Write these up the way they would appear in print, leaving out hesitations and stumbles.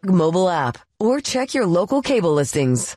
mobile app or check your local cable listings.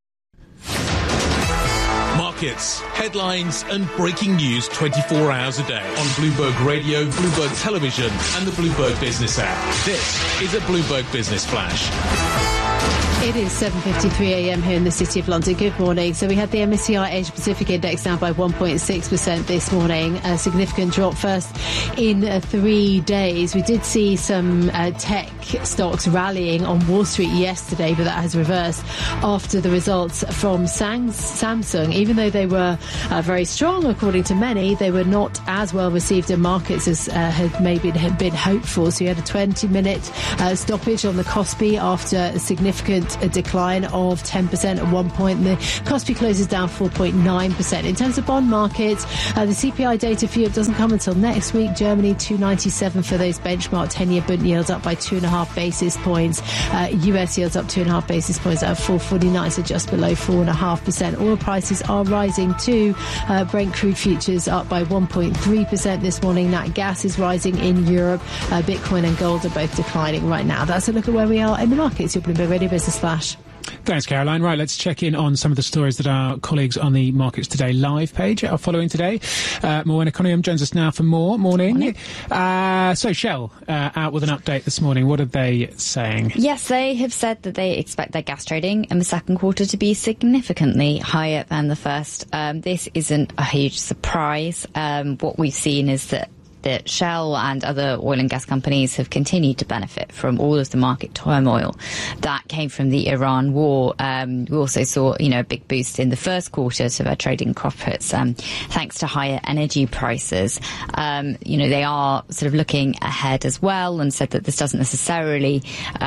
Markets, headlines and breaking news 24 hours a day on Bloomberg Radio, Bloomberg Television and the Bloomberg Business app. This is a Bloomberg Business Flash. It is 7:53 a.m. here in the City of London. Good morning. So we had the MSCI Asia Pacific Index down by 1.6% this morning. A significant drop first in 3 days. We did see some tech stocks rallying on Wall Street yesterday, but that has reversed after the results from Samsung. Even though they were very strong, according to many, they were not as well received in markets as had maybe been hoped for. So you had a 20-minute stoppage on the Kospi after a significant decline of 10% at one point. The Kospi closes down 4.9%. In terms of bond markets, the CPI data for Europe doesn't come until next week. Germany 2.97 for those benchmark 10-year Bund yields up by 2.5 basis points. US yields up 2.5 basis points at 4.49, so just below 4.5%. Oil prices are rising too. Brent crude futures up by 1.3% this morning. Nat gas is rising in Europe. Bitcoin and gold are both declining right now. That's a look at where we are in the markets. Your Bloomberg Radio Business Flash. Thanks, Caroline. Right, let's check in on some of the stories that our colleagues on the Markets Today live page are following today. Morwenna Cunningham joins us now for more. Morning. So Shell out with an update this morning. What are they saying? Yes, they have said that they expect their gas trading in the second quarter to be significantly higher than the first. This isn't a huge surprise. What we've seen is that Shell and other oil and gas companies have continued to benefit from all of the market turmoil that came from the Iran war. We also saw, a big boost in the first quarter to their trading profits, thanks to higher energy prices. They are sort of looking ahead as well and said that this doesn't necessarily,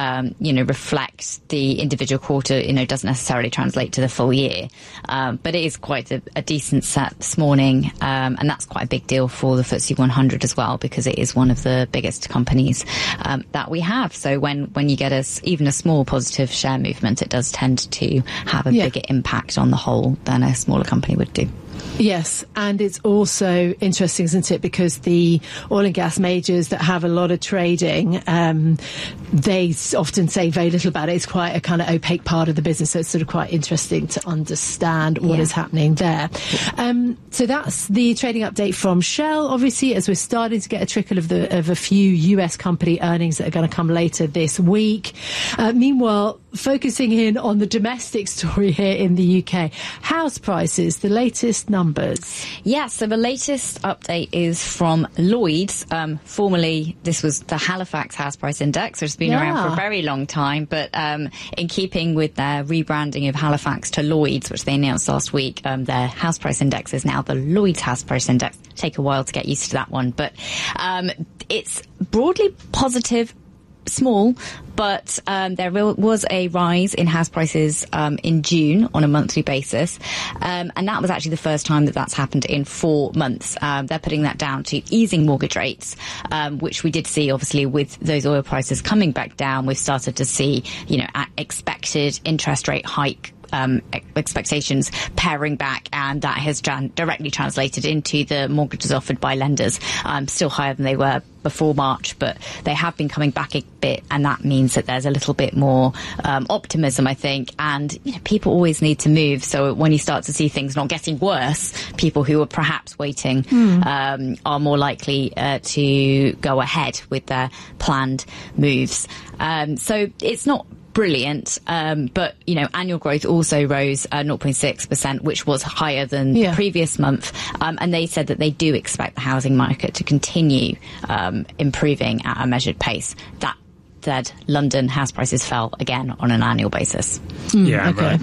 reflect the individual quarter, doesn't necessarily translate to the full year. But it is quite a decent set this morning. And that's quite a big deal for the FTSE 100 as well, because it is one of the biggest companies that we have. So when you get even a small positive share movement, it does tend to have a bigger impact on the whole than a smaller company would do. Yes, and it's also interesting, isn't it, because the oil and gas majors that have a lot of trading, they often say very little about it. It's quite a kind of opaque part of the business, so it's sort of quite interesting to understand what is happening there. So that's the trading update from Shell. Obviously, as we're starting to get a trickle of a few US company earnings that are going to come later this week. Meanwhile, focusing in on the domestic story here in the UK, house prices, the latest numbers. Yes, so the latest update is from Lloyds. Formerly, this was the Halifax House Price Index, which has been around for a very long time. But in keeping with their rebranding of Halifax to Lloyds, which they announced last week, their house price index is now the Lloyds House Price Index. Take a while to get used to that one. But it's broadly positive, small, but there was a rise in house prices in June on a monthly basis, and that was actually the first time that's happened in 4 months. They're putting that down to easing mortgage rates, which we did see, obviously, with those oil prices coming back down. We've started to see, expected interest rate hike expectations paring back, and that has directly translated into the mortgages offered by lenders. Still higher than they were before March, but they have been coming back a bit, and that means that there's a little bit more optimism, I think. And people always need to move, so when you start to see things not getting worse, people who are perhaps waiting are more likely to go ahead with their planned moves. So it's not brilliant, but annual growth also rose 0.6%, which was higher than the previous month, and they said that they do expect the housing market to continue improving at a measured pace. That said, London house prices fell again on an annual basis. Right.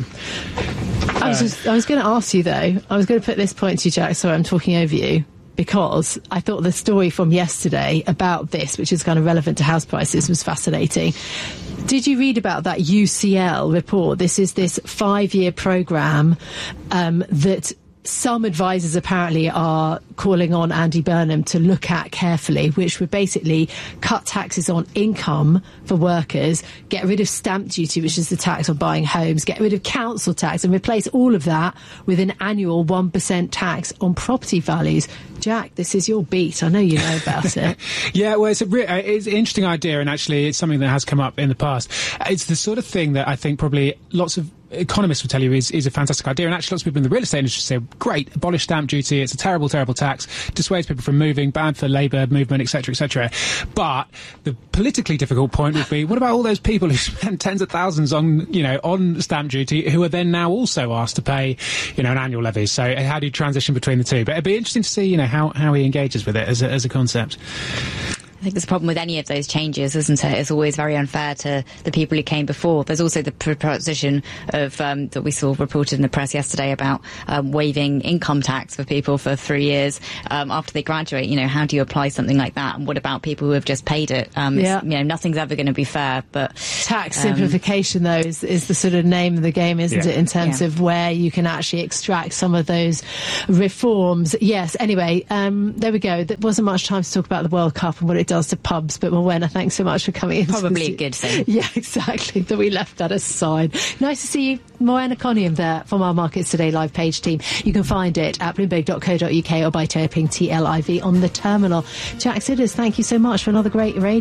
I was going to ask you, though, I was going to put this point to you, Jack, sorry I'm talking over you, because I thought the story from yesterday about this, which is kind of relevant to house prices, was fascinating. Did you read about that UCL report? This is this 5-year programme that some advisors apparently are calling on Andy Burnham to look at carefully, which would basically cut taxes on income for workers, get rid of stamp duty, which is the tax on buying homes, get rid of council tax, and replace all of that with an annual 1% tax on property values. Jack, this is your beat. I know you know about it. Yeah, well, it's an interesting idea, and actually it's something that has come up in the past. It's the sort of thing that I think probably lots of economists will tell you is a fantastic idea, and actually lots of people in the real estate industry say, great, abolish stamp duty, it's a terrible, terrible tax, dissuades people from moving, bad for labour movement, etc., etc. But the politically difficult point would be, what about all those people who spent tens of thousands on stamp duty, who are then now also asked to pay, an annual levy? So how do you transition between the two? But it'd be interesting to see, how he engages with it as a concept. I think there's a problem with any of those changes, isn't it? It's always very unfair to the people who came before. There's also the proposition of that we saw reported in the press yesterday about waiving income tax for people for 3 years after they graduate. How do you apply something like that? And what about people who have just paid it? Nothing's ever going to be fair. But tax simplification, though, is the sort of name of the game, isn't it? In terms of where you can actually extract some of those reforms. Yes. Anyway, there we go. There wasn't much time to talk about the World Cup and what it does to pubs, but Morwenna, thanks so much for coming in. Probably a good thing. Yeah, exactly, that we left that aside. Nice to see you, Morwenna Coniam, there from our Markets Today live page team. You can find it at bloomberg.co.uk or by typing TLIV on the terminal. Jack Sidders, thank you so much for another great radio